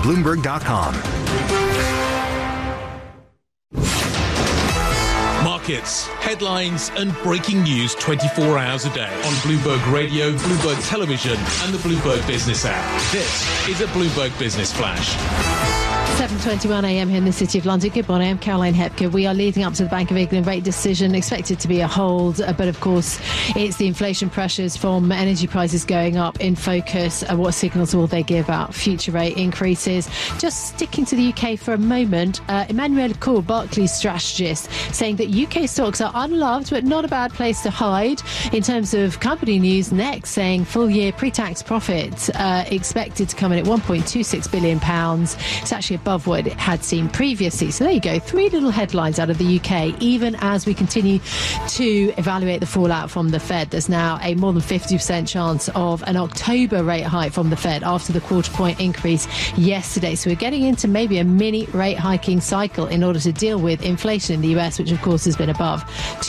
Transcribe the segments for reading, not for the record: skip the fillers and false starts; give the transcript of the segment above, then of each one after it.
Bloomberg.com. Markets, headlines and breaking news 24 hours a day on Bloomberg Radio, Bloomberg Television and the Bloomberg Business app. This is a Bloomberg Business Flash. 7:21 a.m. here in the City of London. Good morning, I'm Caroline Hepker. We are leading up to the Bank of England rate decision, expected to be a hold, but of course it's the inflation pressures from energy prices going up in focus. What signals will they give about future rate increases? Just sticking to the UK for a moment, Emmanuel Cour, Barclays strategist, saying that UK stocks are unloved but not a bad place to hide. In terms of company news, next saying full year pre-tax profit expected to come in at £1.26 billion. It's actually above what it had seen previously. So there you go, three little headlines out of the UK, even as we continue to evaluate the fallout from the Fed. There's now a more than 50% chance of an October rate hike from the Fed after the quarter point increase yesterday. So we're getting into maybe a mini rate hiking cycle in order to deal with inflation in the US, which of course has been above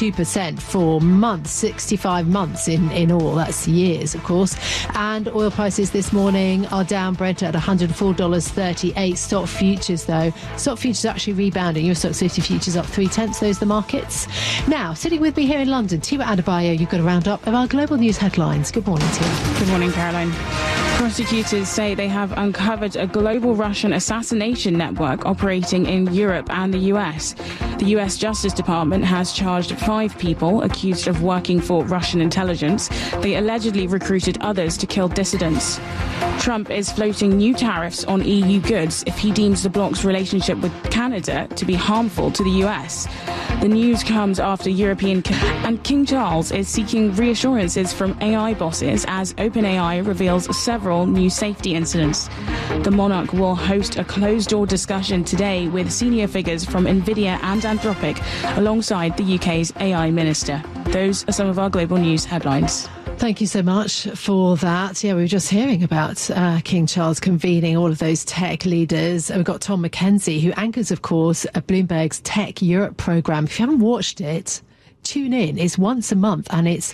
2% for months, 65 months in all. That's years, of course. And oil prices this morning are down, Brent at $104.38. Stock futures, though. Stock futures are actually rebounding. Your Stock 50 futures up 0.3. Those are the markets. Now, sitting with me here in London, Tiwa Adebayo, you've got a roundup of our global news headlines. Good morning, Tiwa. Good morning, Caroline. Prosecutors say they have uncovered a global Russian assassination network operating in Europe and the US. The US Justice Department has charged 5 people accused of working for Russian intelligence. They allegedly recruited others to kill dissidents. Trump is floating new tariffs on EU goods if he deems the bloc's relationship with Canada to be harmful to the US. The news comes after and King Charles is seeking reassurances from AI bosses as OpenAI reveals several new safety incidents. The monarch will host a closed-door discussion today with senior figures from NVIDIA and Anthropic alongside the UK's AI minister. Those are some of our global news headlines. Thank you so much for that. Yeah, we were just hearing about King Charles convening all of those tech leaders. We've got Tom McKenzie, who anchors, of course, Bloomberg's Tech Europe programme. If you haven't watched it, tune in. It's once a month and it's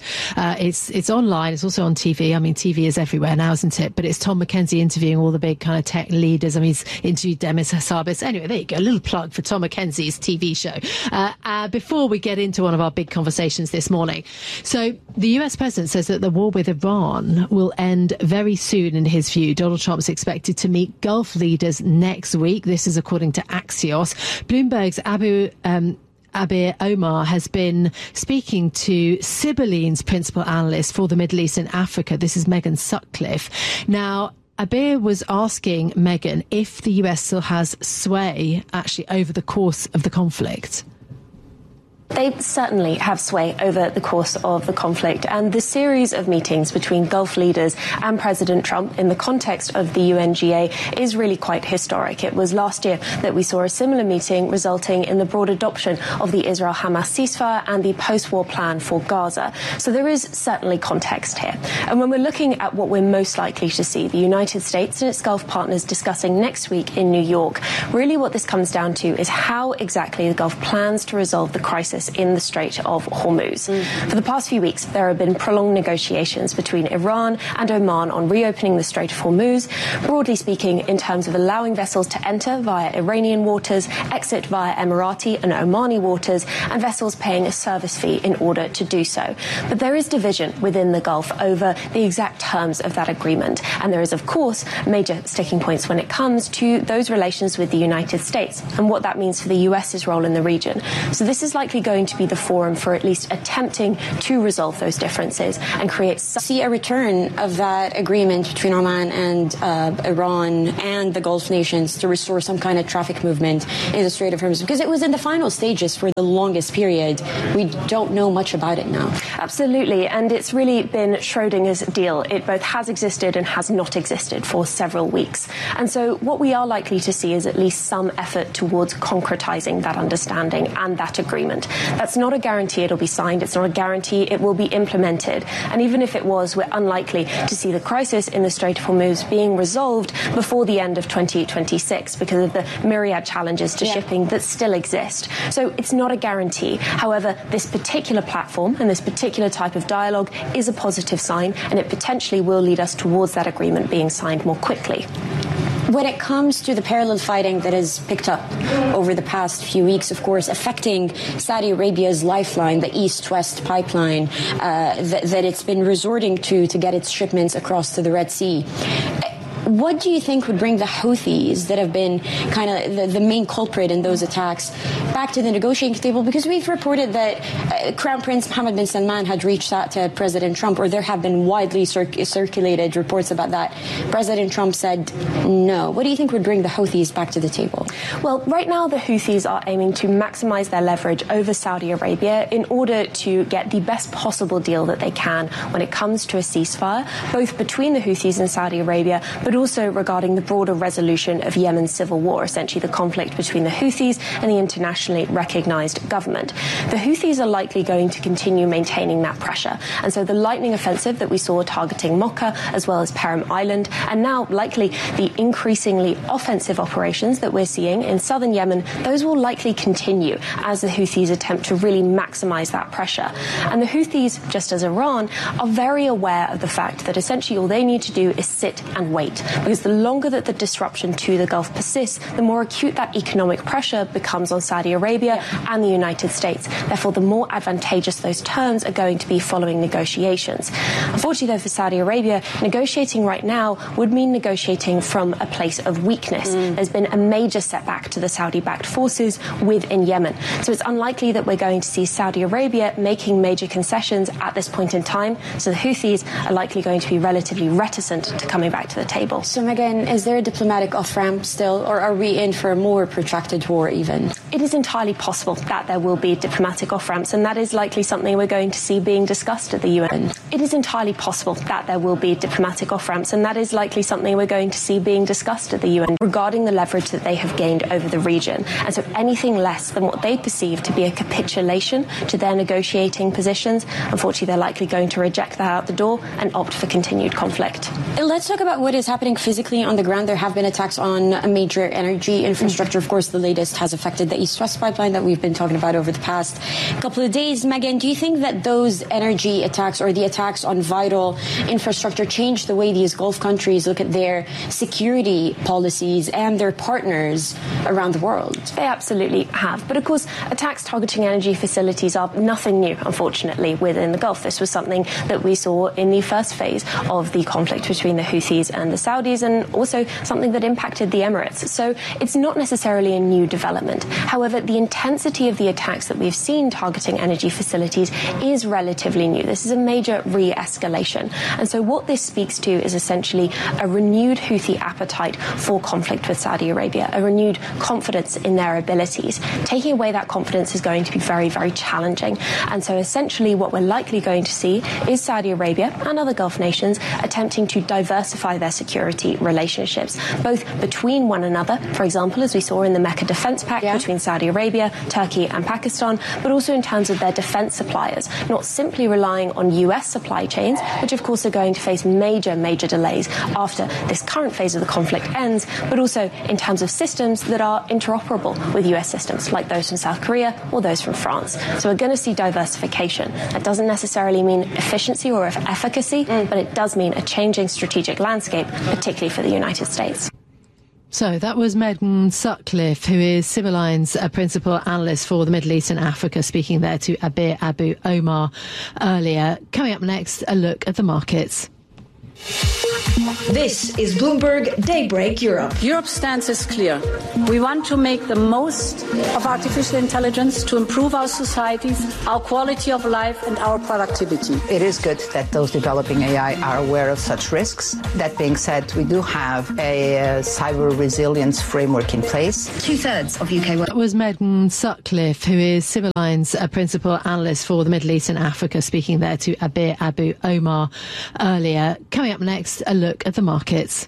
online. It's also on TV. I mean, TV is everywhere now, isn't it? But it's Tom McKenzie interviewing all the big kind of tech leaders. I mean, he's interviewed Demis Hassabis. Anyway, there you go. A little plug for Tom McKenzie's TV show. Before we get into one of our big conversations this morning. So the US president says that the war with Iran will end very soon, in his view. Donald Trump is expected to meet Gulf leaders next week. This is according to Axios. Bloomberg's Abir Omar has been speaking to Sibylline's principal analyst for the Middle East and Africa. This is Megan Sutcliffe. Now, Abir was asking Megan if the US still has sway actually over the course of the conflict. They certainly have sway over the course of the conflict, and the series of meetings between Gulf leaders and President Trump in the context of the UNGA is really quite historic. It was last year that we saw a similar meeting resulting in the broad adoption of the Israel-Hamas ceasefire and the post-war plan for Gaza. So there is certainly context here. And when we're looking at what we're most likely to see, the United States and its Gulf partners discussing next week in New York, really what this comes down to is how exactly the Gulf plans to resolve the crisis in the Strait of Hormuz. For the past few weeks, there have been prolonged negotiations between Iran and Oman on reopening the Strait of Hormuz, broadly speaking, in terms of allowing vessels to enter via Iranian waters, exit via Emirati and Omani waters, and vessels paying a service fee in order to do so. But there is division within the Gulf over the exact terms of that agreement. And there is, of course, major sticking points when it comes to those relations with the United States and what that means for the US's role in the region. So this is likely going to be the forum for at least attempting to resolve those differences and create... See a return of that agreement between Oman and Iran and the Gulf nations to restore some kind of traffic movement in the Strait of Hormuz, because it was in the final stages for the longest period. We don't know much about it now. Absolutely, and it's really been Schrodinger's deal. It both has existed and has not existed for several weeks. And so what we are likely to see is at least some effort towards concretizing that understanding and that agreement. That's not a guarantee it'll be signed. It's not a guarantee it will be implemented. And even if it was, we're unlikely to see the crisis in the Strait of Hormuz being resolved before the end of 2026 because of the myriad challenges to shipping that still exist. So it's not a guarantee. However, this particular platform and this particular type of dialogue is a positive sign, and it potentially will lead us towards that agreement being signed more quickly. When it comes to the parallel fighting that has picked up over the past few weeks, of course, affecting Saudi Arabia's lifeline, the East-West pipeline, that it's been resorting to get its shipments across to the Red Sea. What do you think would bring the Houthis, that have been kind of the main culprit in those attacks, back to the negotiating table? Because we've reported that Crown Prince Mohammed bin Salman had reached out to President Trump, or there have been widely circulated reports about that. President Trump said no. What do you think would bring the Houthis back to the table? Well, right now the Houthis are aiming to maximize their leverage over Saudi Arabia in order to get the best possible deal that they can when it comes to a ceasefire, both between the Houthis and Saudi Arabia, but also regarding the broader resolution of Yemen's civil war, essentially the conflict between the Houthis and the internationally recognized government. The Houthis are likely going to continue maintaining that pressure. And so the lightning offensive that we saw targeting Mocha as well as Perim Island, and now likely the increasingly offensive operations that we're seeing in southern Yemen, those will likely continue as the Houthis attempt to really maximize that pressure. And the Houthis, just as Iran, are very aware of the fact that essentially all they need to do is sit and wait. Because the longer that the disruption to the Gulf persists, the more acute that economic pressure becomes on Saudi Arabia and the United States. Therefore, the more advantageous those terms are going to be following negotiations. Unfortunately, though, for Saudi Arabia, negotiating right now would mean negotiating from a place of weakness. There's been a major setback to the Saudi-backed forces within Yemen. So it's unlikely that we're going to see Saudi Arabia making major concessions at this point in time. So the Houthis are likely going to be relatively reticent to coming back to the table. So, Megan, is there a diplomatic off-ramp still, or are we in for a more protracted war even? It is entirely possible that there will be diplomatic off-ramps, and that is likely something we're going to see being discussed at the UN. It is entirely possible that there will be diplomatic off-ramps, and that is likely something we're going to see being discussed at the UN regarding the leverage that they have gained over the region. And so anything less than what they perceive to be a capitulation to their negotiating positions, unfortunately, they're likely going to reject that out the door and opt for continued conflict. Let's talk about what is happening physically on the ground. There have been attacks on a major energy infrastructure. Of course, the latest has affected the East-West pipeline that we've been talking about over the past couple of days. Megan, do you think that those energy attacks or the attacks on vital infrastructure change the way these Gulf countries look at their security policies and their partners around the world? They absolutely have. But of course, attacks targeting energy facilities are nothing new, unfortunately, within the Gulf. This was something that we saw in the first phase of the conflict between the Houthis and the Saudis, and also something that impacted the Emirates. So it's not necessarily a new development. However, the intensity of the attacks that we've seen targeting energy facilities is relatively new. This is a major re-escalation. And so what this speaks to is essentially a renewed Houthi appetite for conflict with Saudi Arabia, a renewed confidence in their abilities. Taking away that confidence is going to be very, very challenging. And so essentially what we're likely going to see is Saudi Arabia and other Gulf nations attempting to diversify their security relationships, both between one another, for example, as we saw in the Mecca Defense Pact between Saudi Arabia, Turkey and Pakistan, but also in terms of their defense suppliers, not simply relying on US supply chains, which of course are going to face major, major delays after this current phase of the conflict ends, but also in terms of systems that are interoperable with US systems, like those from South Korea or those from France. So we're going to see diversification. That doesn't necessarily mean efficiency or efficacy, but it does mean a changing strategic landscape, particularly for the United States. So that was Megan Sutcliffe, who is Civilline's principal analyst for the Middle East and Africa, speaking there to Abir Abu Omar earlier. Coming up next, a look at the markets. This is Bloomberg Daybreak Europe. Europe's stance is clear. We want to make the most of artificial intelligence to improve our societies, our quality of life and our productivity. It is good that those developing AI are aware of such risks. That being said, we do have a cyber resilience framework in place. 2/3 of UK work. That was Megan Sutcliffe, who is Civilline's principal analyst for the Middle East and Africa, speaking there to Abir Abu Omar earlier. Coming up next, a look at the markets.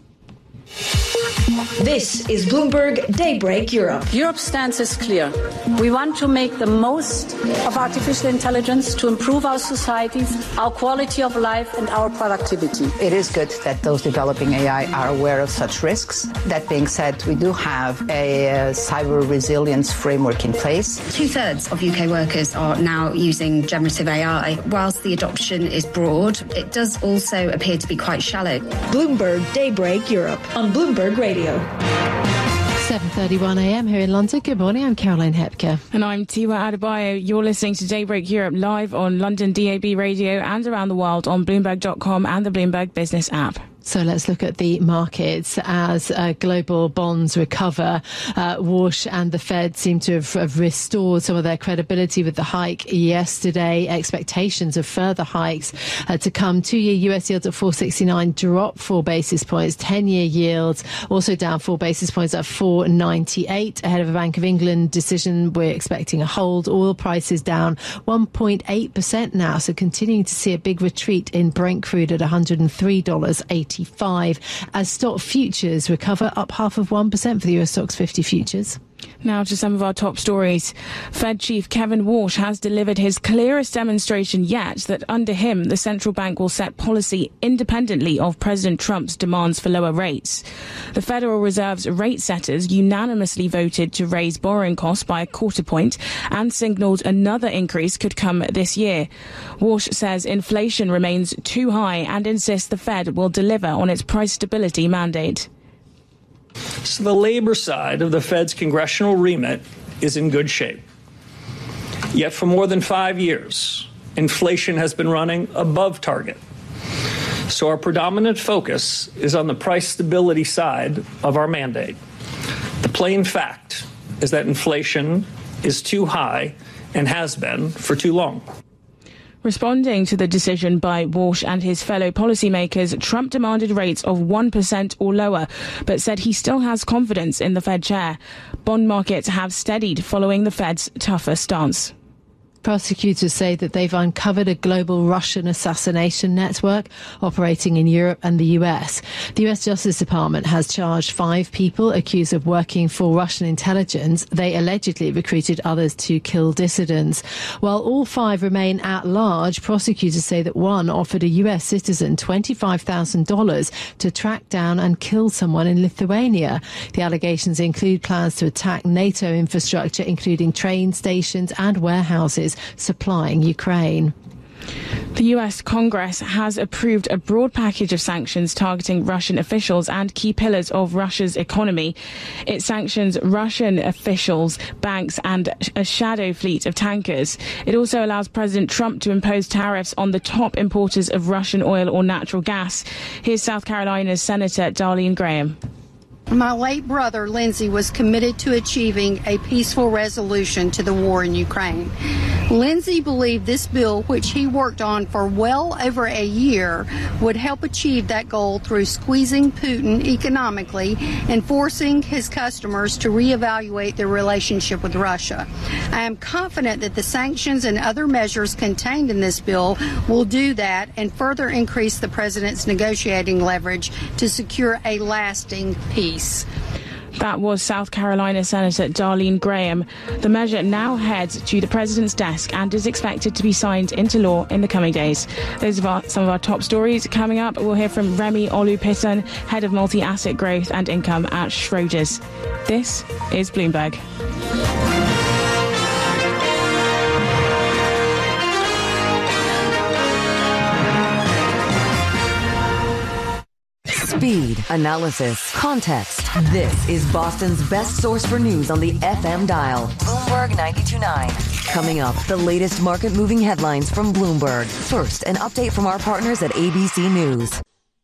This is Bloomberg Daybreak Europe. Europe's stance is clear. We want to make the most of artificial intelligence to improve our societies, our quality of life and our productivity. It is good that those developing AI are aware of such risks. That being said, we do have a cyber resilience framework in place. 2/3 of UK workers are now using generative AI. Whilst the adoption is broad, it does also appear to be quite shallow. Bloomberg Daybreak Europe on Bloomberg Radio. Radio. 7:31 a.m. here in London. Good morning, I'm Caroline Hepker. And I'm Tiwa Adebayo. You're listening to Daybreak Europe live on London DAB radio and around the world on Bloomberg.com and the Bloomberg Business app. So let's look at the markets as global bonds recover. Walsh and the Fed seem to have restored some of their credibility with the hike yesterday. Expectations of further hikes to come. 2-year US yields at 4.69 dropped 4 basis points. 10-year yields also down 4 basis points at 4.98. Ahead of a Bank of England decision, we're expecting a hold. Oil prices down 1.8% now, so continuing to see a big retreat in Brent crude at $103.80. As stock futures recover, up 0.5% for the US Stocks 50 futures. Now to some of our top stories. Fed Chief Kevin Walsh has delivered his clearest demonstration yet that under him, the central bank will set policy independently of President Trump's demands for lower rates. The Federal Reserve's rate setters unanimously voted to raise borrowing costs by a 0.25 point and signalled another increase could come this year. Walsh says inflation remains too high and insists the Fed will deliver on its price stability mandate. So the labor side of the Fed's congressional remit is in good shape. Yet for more than 5 years, inflation has been running above target. So our predominant focus is on the price stability side of our mandate. The plain fact is that inflation is too high and has been for too long. Responding to the decision by Walsh and his fellow policymakers, Trump demanded rates of 1% or lower, but said he still has confidence in the Fed chair. Bond markets have steadied following the Fed's tougher stance. Prosecutors say that they've uncovered a global Russian assassination network operating in Europe and the US. The US Justice Department has charged 5 people accused of working for Russian intelligence. They allegedly recruited others to kill dissidents. While all 5 remain at large, prosecutors say that one offered a US citizen $25,000 to track down and kill someone in Lithuania. The allegations include plans to attack NATO infrastructure, including train stations and warehouses supplying Ukraine. The US Congress has approved a broad package of sanctions targeting Russian officials and key pillars of Russia's economy. It sanctions Russian officials, banks and a shadow fleet of tankers. It also allows President Trump to impose tariffs on the top importers of Russian oil or natural gas. Here's South Carolina's Senator Darlene Graham. My late brother, Lindsey, was committed to achieving a peaceful resolution to the war in Ukraine. Lindsey believed this bill, which he worked on for well over a year, would help achieve that goal through squeezing Putin economically and forcing his customers to reevaluate their relationship with Russia. I am confident that the sanctions and other measures contained in this bill will do that and further increase the president's negotiating leverage to secure a lasting peace. That was South Carolina Senator Darlene Graham. The measure now heads to the president's desk and is expected to be signed into law in the coming days. Those are some of our top stories. Coming up, we'll hear from Remy Olupitan, head of multi-asset growth and income at Schroders. This is Bloomberg. Speed, analysis, context. This is Boston's best source for news on the FM dial. Bloomberg 92.9. Coming up, the latest market-moving headlines from Bloomberg. First, an update from our partners at ABC News.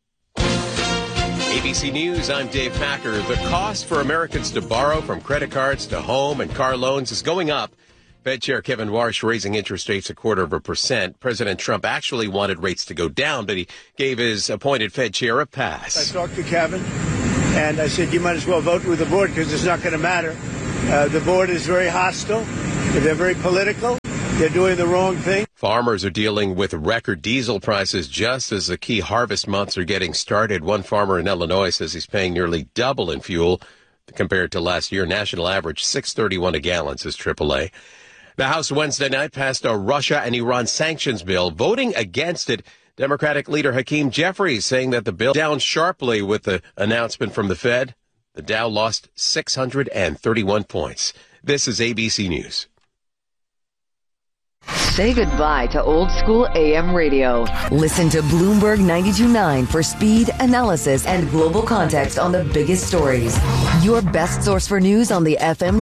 ABC News, I'm Dave Packer. The cost for Americans to borrow from credit cards to home and car loans is going up. Fed Chair Kevin Warsh raising interest rates 0.25%. President Trump actually wanted rates to go down, but he gave his appointed Fed chair a pass. I talked to Kevin, and I said, you might as well vote with the board because it's not going to matter. The board is very hostile. They're very political. They're doing the wrong thing. Farmers are dealing with record diesel prices just as the key harvest months are getting started. One farmer in Illinois says he's paying nearly double in fuel compared to last year. National average $6.31 a gallon, says AAA. The House Wednesday night passed a Russia and Iran sanctions bill. Voting against it, Democratic leader Hakeem Jeffries saying that the bill down sharply with the announcement from the Fed. The Dow lost 631 points. This is ABC News. Say goodbye to old school AM radio. Listen to Bloomberg 92.9 for speed, analysis, and global context on the biggest stories. Your best source for news on the FM